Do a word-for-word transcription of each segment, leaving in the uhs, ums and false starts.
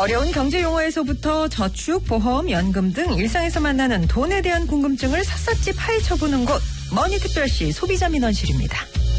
어려운 경제 용어에서부터 저축, 보험, 연금 등 일상에서 만나는 돈에 대한 궁금증을 샅샅이 파헤쳐보는 곳 머니특별시 소비자민원실입니다.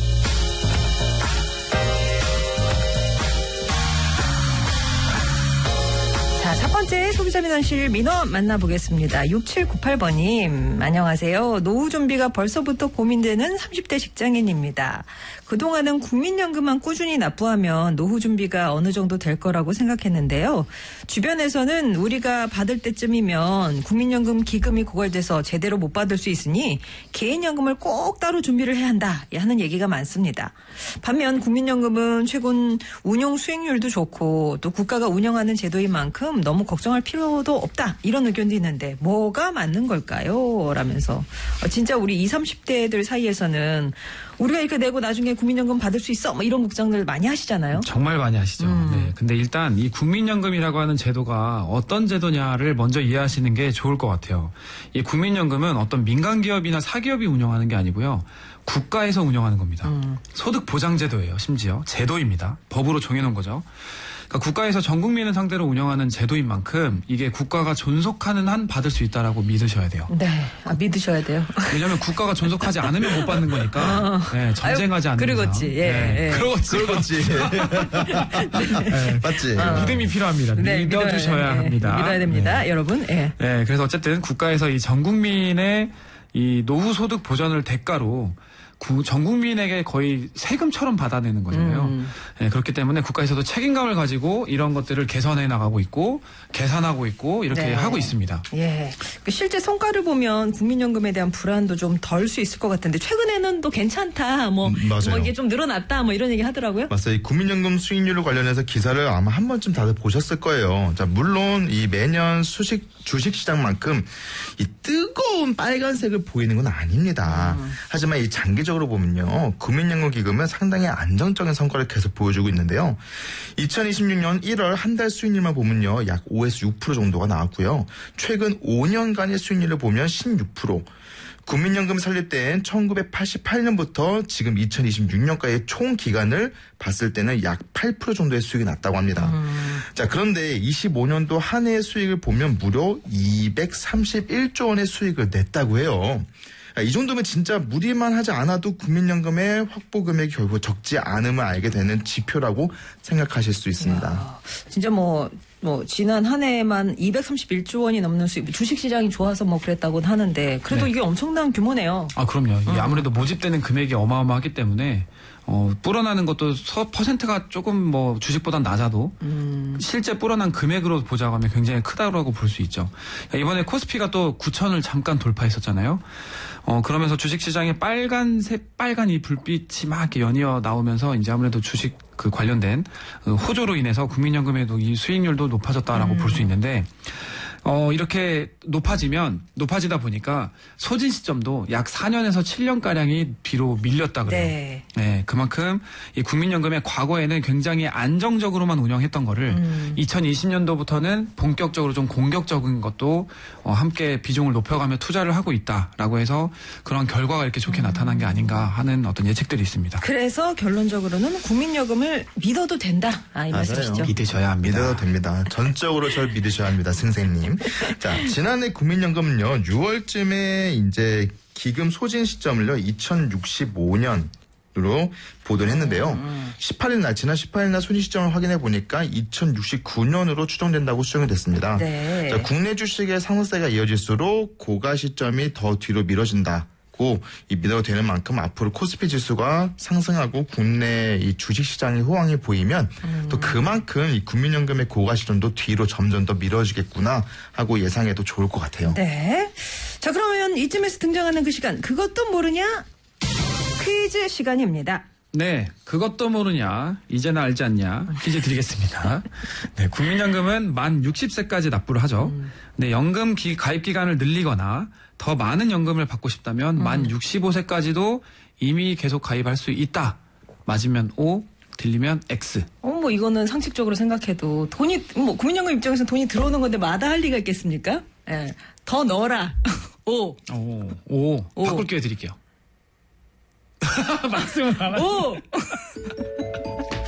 자, 첫 번째 소비자민원실 민원 만나보겠습니다. 육칠구팔 번님 안녕하세요. 노후 준비가 벌써부터 고민되는 삼십 대 직장인입니다. 그동안은 국민연금만 꾸준히 납부하면 노후 준비가 어느 정도 될 거라고 생각했는데요. 주변에서는 우리가 받을 때쯤이면 국민연금 기금이 고갈돼서 제대로 못 받을 수 있으니 개인연금을 꼭 따로 준비를 해야 한다 하는 얘기가 많습니다. 반면 국민연금은 최근 운용 수익률도 좋고 또 국가가 운영하는 제도인 만큼 너무 걱정할 필요도 없다 이런 의견도 있는데 뭐가 맞는 걸까요? 라면서 진짜 우리 이십, 삼십 대들 사이에서는 우리가 이렇게 내고 나중에 국민연금 받을 수 있어 뭐 이런 걱정들 많이 하시잖아요. 정말 많이 하시죠. 음. 네. 근데 일단 이 국민연금이라고 하는 제도가 어떤 제도냐를 먼저 이해하시는 게 좋을 것 같아요. 이 국민연금은 어떤 민간기업이나 사기업이 운영하는 게 아니고요. 국가에서 운영하는 겁니다. 음. 소득보장제도예요. 심지어 제도입니다. 법으로 정해놓은 거죠. 그러니까 국가에서 전 국민을 상대로 운영하는 제도인 만큼 이게 국가가 존속하는 한 받을 수 있다라고 믿으셔야 돼요. 네, 아, 믿으셔야 돼요. 왜냐하면 국가가 존속하지 않으면 못 받는 거니까. 어. 네, 전쟁하지 않는 이상. 그러겠지. 예, 네. 예. 그러겠지. 그러겠지. 네. 맞지. 어. 믿음이 필요합니다. 네, 믿어주셔야 믿어야, 합니다. 믿어야 됩니다, 네. 여러분. 예. 네, 그래서 어쨌든 국가에서 이 전 국민의 이 노후 소득 보전을 대가로 구, 전 국민에게 거의 세금처럼 받아내는 거잖아요. 음. 네, 그렇기 때문에 국가에서도 책임감을 가지고 이런 것들을 개선해 나가고 있고 계산하고 있고 이렇게 네. 하고 있습니다. 예, 실제 성과를 보면 국민연금에 대한 불안도 좀 덜 수 있을 것 같은데 최근에는 또 괜찮다, 뭐, 음, 뭐 이게 좀 늘어났다, 뭐 이런 얘기 하더라고요. 맞아요. 이 국민연금 수익률 관련해서 기사를 아마 한 번쯤 다들 보셨을 거예요. 자, 물론 이 매년 수식 주식시장만큼 이 뜨거운 빨간색을 보이는 건 아닙니다. 음. 하지만 이 장기적으로 보면요, 국민연금 기금은 상당히 안정적인 성과를 계속 보여주고 있는데요. 이천이십육 년 일월 한 달 수익률만 보면요, 약 오에서 육 퍼센트 정도가 나왔고요. 최근 오 년간의 수익률을 보면 십육 퍼센트. 국민연금 설립된 천구백팔십팔 년부터 지금 이천이십육 년까지의 총 기간을 봤을 때는 약 팔 퍼센트 정도의 수익이 났다고 합니다. 음. 자, 그런데 이십오 년도 한 해의 수익을 보면 무려 이백삼십일 조 원의 수익을 냈다고 해요. 이 정도면 진짜 무리만 하지 않아도 국민연금의 확보 금액이 결국 적지 않음을 알게 되는 지표라고 생각하실 수 있습니다. 이야, 진짜 뭐, 뭐, 지난 한 해에만 이백삼십일 조 원이 넘는 수익, 주식시장이 좋아서 뭐 그랬다고는 하는데, 그래도 네. 이게 엄청난 규모네요. 아, 그럼요. 이게 음. 아무래도 모집되는 금액이 어마어마하기 때문에, 어, 불어나는 것도 서, 퍼센트가 조금 뭐 주식보단 낮아도 음. 실제 불어난 금액으로 보자고 하면 굉장히 크다고 볼 수 있죠. 그러니까 이번에 코스피가 또 구천을 잠깐 돌파했었잖아요. 어, 그러면서 주식시장에 빨간색, 빨간 이 불빛이 막 이렇게 연이어 나오면서 이제 아무래도 주식 그 관련된 호조로 인해서 국민연금에도 이 수익률도 높아졌다라고 음. 볼 수 있는데, 어, 이렇게 높아지면, 높아지다 보니까 소진 시점도 약 사 년에서 칠 년가량이 뒤로 밀렸다 그래요. 네. 네. 그만큼 이 국민연금의 과거에는 굉장히 안정적으로만 운영했던 거를 음. 이천이십 년도부터는 본격적으로 좀 공격적인 것도 어, 함께 비중을 높여가며 투자를 하고 있다라고 해서 그런 결과가 이렇게 좋게 음. 나타난 게 아닌가 하는 어떤 예측들이 있습니다. 그래서 결론적으로는 국민연금을 믿어도 된다. 아, 이 말씀이시죠? 믿으셔야 합니다. 믿어도 됩니다. 전적으로 절 믿으셔야 합니다, 선생님. 자, 지난해 국민연금은요, 유월쯤에 이제 기금 소진 시점을요, 이천육십오 년으로 보도를 했는데요. 음. 십팔 일 날, 지난 십팔 일 날 소진 시점을 확인해 보니까 이천육십구 년으로 추정된다고 수정이 됐습니다. 네. 자, 국내 주식의 상승세가 이어질수록 고가 시점이 더 뒤로 미뤄진다. 이 믿어도 되는 만큼 앞으로 코스피 지수가 상승하고 국내 이 주식시장의 호황이 보이면 음. 또 그만큼 이 국민연금의 고가 시점도 뒤로 점점 더 미뤄지겠구나 하고 예상해도 좋을 것 같아요. 네. 자, 그러면 이쯤에서 등장하는 그 시간, 그것도 모르냐? 퀴즈 시간입니다. 네, 그것도 모르냐, 이제는 알지 않냐, 퀴즈 드리겠습니다. 네, 국민연금은 만 육십 세까지 납부를 하죠. 음. 네, 연금 기, 가입 기간을 늘리거나 더 많은 연금을 받고 싶다면 음. 만 육십오 세까지도 이미 계속 가입할 수 있다. 맞으면 O, 들리면 X. 어, 뭐 이거는 상식적으로 생각해도 돈이, 뭐 국민연금 입장에서는 돈이 들어오는 건데 마다할 리가 있겠습니까? 예, 네. 더 넣어라. O. 오, 오, 오. 바꿀 기회 드릴게요. 말씀을 안 하시네. 오!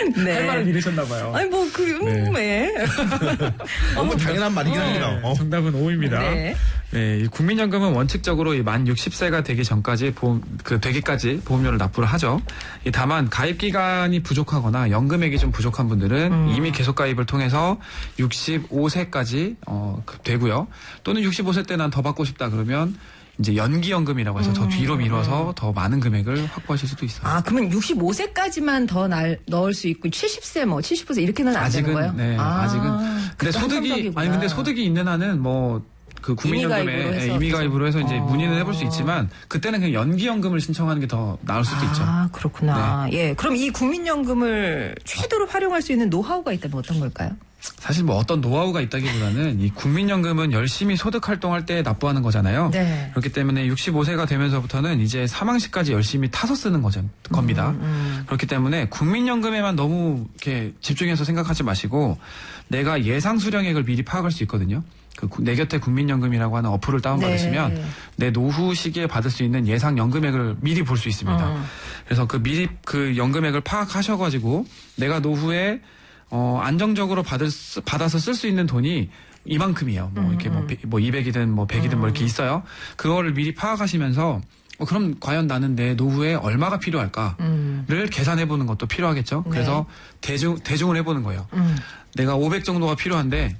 네. 할 말을 잃으셨나 봐요. 아니 뭐 그 음, 네. 너무 당연한 말이긴 어. 합니다. 어. 정답은 오입니다. 네. 네, 이 국민연금은 원칙적으로 이 만 육십 세가 되기 전까지 보험, 그 되기까지 보험료를 납부를 하죠. 이 다만 가입 기간이 부족하거나 연금액이 좀 부족한 분들은 음. 이미 계속 가입을 통해서 육십오 세까지 어, 그 되고요. 또는 육십오 세 때 난 더 받고 싶다 그러면 이제 연기연금이라고 해서 더 뒤로 미뤄서 더 많은 금액을 확보하실 수도 있어요. 아, 그러면 육십오 세까지만 더 날, 넣을 수 있고 칠십 세 뭐 칠십오 세 이렇게는 안 되는 거예요? 네, 아, 아직은. 근데 그것도 소득이 한정적이구나. 아니 근데 소득이 있는 한은 뭐 그 국민연금에 임의가입으로 해서 임의가입으로 해서 이제 어. 문의는 해볼 수 있지만 그때는 그냥 연기연금을 신청하는 게 더 나을 수도 있죠. 아, 그렇구나. 예. 그럼 이 국민연금을 최대로 활용할 수 있는 노하우가 있다면 어떤 걸까요? 사실 뭐 어떤 노하우가 있다기보다는 이 국민연금은 열심히 소득 활동할 때 납부하는 거잖아요. 네. 그렇기 때문에 육십오 세가 되면서부터는 이제 사망 시까지 열심히 타서 쓰는 거죠, 겁니다. 음, 음. 그렇기 때문에 국민연금에만 너무 이렇게 집중해서 생각하지 마시고 내가 예상 수령액을 미리 파악할 수 있거든요. 그 내 곁에 국민연금이라고 하는 어플을 다운받으시면 네. 내 노후 시기에 받을 수 있는 예상 연금액을 미리 볼 수 있습니다. 음. 그래서 그 미리 그 연금액을 파악하셔가지고 내가 노후에 어, 안정적으로 받을, 수- 받아서 쓸 수 있는 돈이 이만큼이에요. 뭐, 이렇게 뭐, 백- 뭐 이백이든 뭐 백이든 뭐 이렇게 있어요. 그거를 미리 파악하시면서, 어, 그럼 과연 나는 내 노후에 얼마가 필요할까를 음. 계산해보는 것도 필요하겠죠. 네. 그래서 대중, 대중을 해보는 거예요. 음. 내가 오백 정도가 필요한데,